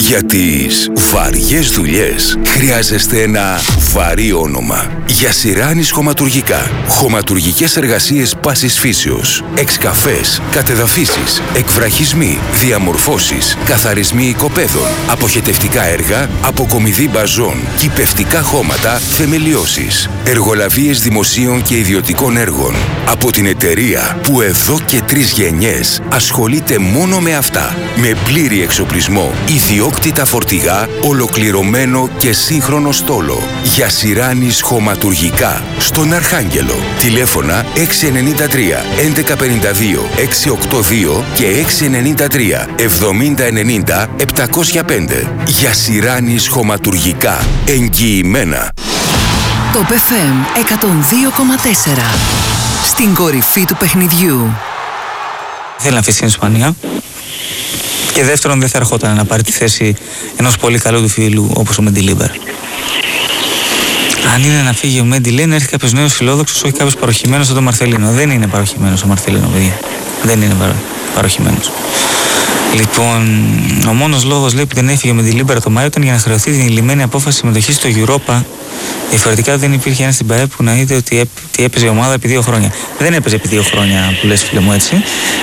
Για τις βαριές δουλειές χρειάζεστε ένα βαρύ όνομα. Γιασιράνης Χωματουργικά. Χωματουργικές εργασίες πάσης φύσεως. Εξκαφές, κατεδαφίσεις, εκβραχισμοί, διαμορφώσεις, καθαρισμοί οικοπαίδων, αποχετευτικά έργα, αποκομιδή μπαζών, κυπευτικά χώματα, θεμελιώσεις. Εργολαβίες δημοσίων και ιδιωτικών έργων. Από την εταιρεία που εδώ και 3 γενιές ασχολείται μόνο με αυτά. Με πλήρη εξοπλισμό, ιδιόκτητα φορτηγά, ολοκληρωμένο και σύγχρονο στόλο. Γιασιράνης Χωματουργικά. Στον Αρχάγγελο. Τηλέφωνα 693 1152 682 και 693 7090 705. Γιασιράνης Χωματουργικά. Εγγυημένα. Το FM 102,4. Στην κορυφή του παιχνιδιού. Θέλει να αφήσει την Ισπανία. Και δεύτερον, δεν θα ερχόταν να πάρει τη θέση ενός πολύ καλού του φίλου όπως ο Μεντιλίμπερ. Αν είναι να φύγει ο Μεντιλίμπερ, να έρθει κάποιος νέος φιλόδοξος, όχι κάποιος παροχημένος σαν τον Μαρθελίνο. Δεν είναι παροχημένος ο Μαρθελίνο, παιδιά. Δεν είναι παροχημένος. Λοιπόν, ο μόνος λόγος λέει που δεν έφυγε ο Μεντιλίμπερ το Μάιο ήταν για να χρεωθεί την ηλυμένη απόφαση συμμετοχής στο Europa. Διαφορετικά δεν υπήρχε ένας στην ΠΑΕ που να είδε ότι έπαιζε η ομάδα επί 2 χρόνια. Δεν έπαιζε επί 2 χρόνια που λες, φίλε μου, έτσι.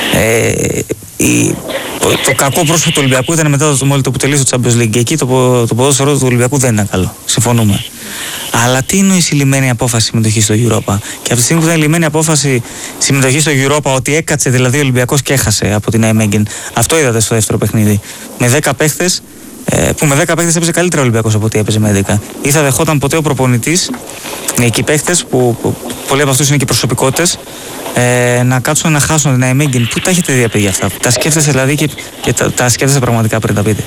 Το κακό πρόσωπο του Ολυμπιακού ήταν μετά το που τελείωσε το Champions League. Εκεί το ποδόσφαιρο του Ολυμπιακού δεν ήταν καλό. Συμφωνούμε. Αλλά τι είναι η λυμμένη απόφαση συμμετοχή στο Europa? Και από τη στιγμή που ήταν η λυμμένη απόφαση συμμετοχή στο Europa, ότι έκατσε δηλαδή ο Ολυμπιακός και έχασε από την Nijmegen. Αυτό είδατε στο δεύτερο παιχνίδι. Με 10 παίχτες, που με 10 παίχτες έπαιζε καλύτερα ο Ολυμπιακός από ό,τι έπαιζε με 11. Ή θα δεχόταν ποτέ ο προπονητής, εκεί παίχτες που πολλοί από αυτούς είναι και προσωπικότητες, να κάτσουν να χάσουν την Nijmegen. Πού τα έχετε δει, παιδιά, αυτά? Τα σκέφτεστε δηλαδή και τα σκέφτεστε πραγματικά πριν τα πείτε?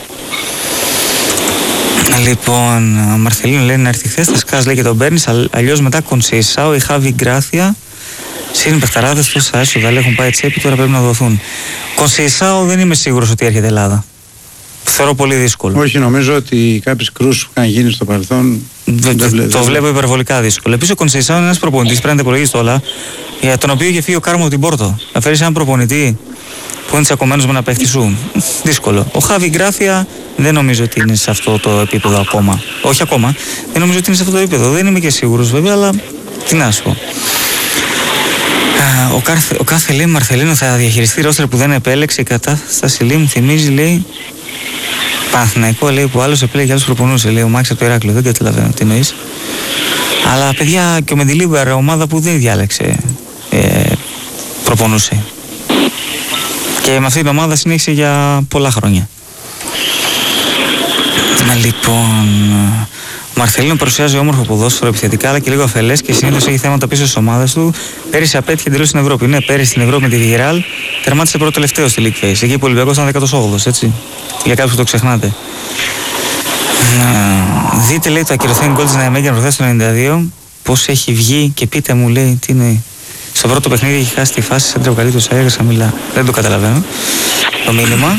Λοιπόν, ο Μαρθελίνο λέει να έρθει χθες, τα σκάς λέει και τον παίρνεις, αλλιώς μετά Κονσεϊσάο, η Χάβι Γκράθια, συν παιχταράδες, τόσα έσοδα έχουν πάει τσέπη, τώρα πρέπει να δοθούν. Κονσεϊσάο δεν είμαι σίγουρος ότι έρχεται Ελλάδα. Θεωρώ πολύ δύσκολο. Όχι, νομίζω ότι κάποιες κρούσεις που είχαν γίνει στο παρελθόν. Το βλέπω υπερβολικά δύσκολο. Επίσης, ο Κονσεϊσάο είναι ένας προπονητής, πρέπει να το υπολογίσει όλα, για τον οποίο είχε φύγει ο Κάρμο από την Πόρτο. Να φέρεις έναν προπονητή που είναι τσακωμένος με ένα παίχτη σου. Δύσκολο. Ο Χάβι Γκράθια δεν νομίζω ότι είναι σε αυτό το επίπεδο ακόμα. Όχι ακόμα. Δεν νομίζω ότι είναι σε αυτό το επίπεδο. Δεν είμαι και σίγουρος βέβαια, αλλά τι να σου πω. Ο κάθε λέει Μαρθελίνο θα διαχειριστεί ρόστερ που δεν επέλεξε. Η κατάσταση λέει μου θυμίζει, λέει, Παναθηναϊκό, λέει, που άλλος επέλεγε και άλλος προπονούσε. Λέει ο Μάξ από το Ηράκλειο. Δεν καταλαβαίνω τι εννοείς. Αλλά παιδιά, και ο Μεντιλίμπερ, ομάδα που δεν διάλεξε, προπονούσε. Και με αυτή την ομάδα συνέχισε για πολλά χρόνια. Λοιπόν, ο Μαρθελίνο παρουσιάζει όμορφο ποδόσφαιρο επιθετικά, αλλά και λίγο αφελές και συνήθως έχει θέματα πίσω στις ομάδες του. Πέρυσι απέτυχε εντελώς στην Ευρώπη. Ναι, πέρυσι στην Ευρώπη με τη Villarreal τερμάτισε πρώτο τελευταίο στη League Phase. Εκεί που ο Ολυμπιακός ήταν 18ος, έτσι. Για κάποιους που το ξεχνάτε. Δείτε, λέει, το ακυρωθέν γκολ της Nijmegen προχθές το 92. Πώς έχει βγει και πείτε μου, λέει, τι είναι. Στο πρώτο παιχνίδι έχει χάσει τη φάση σαν τρεβοκαλίτος αέρας χαμηλά. Δεν το καταλαβαίνω το μήνυμα.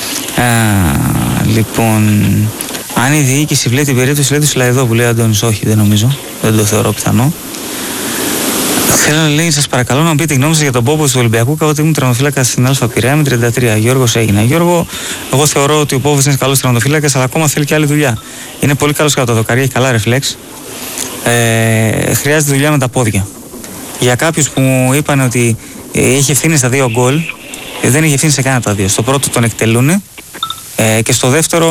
Λοιπόν, αν η διοίκηση βλέπει την περίπτωση, λέει του Σλαϊδό που λέει ο Αντώνης, όχι, δεν νομίζω. Δεν το θεωρώ πιθανό. Θέλω να λέει, σας παρακαλώ να μου πείτε τη γνώμη σας για τον Πόπο του Ολυμπιακού. Κάποτε ήμουν τερματοφύλακας στην Αλφα Πειραιά με 33. Γιώργος έγινε. Γιώργο, εγώ θεωρώ ότι ο Πόπος είναι καλός τερματοφύλακας, αλλά ακόμα θέλει και άλλη δουλειά. Είναι πολύ καλός κατά το δοκάρι, έχει καλά ρεφλέξ. Χρειάζεται δουλειά με τα πόδια. Για κάποιους που μου είπαν ότι έχει ευθύνη στα 2 γκολ, δεν έχει ευθύνη σε κανένα από τα 2. Στο πρώτο τον εκτελούν και στο δεύτερο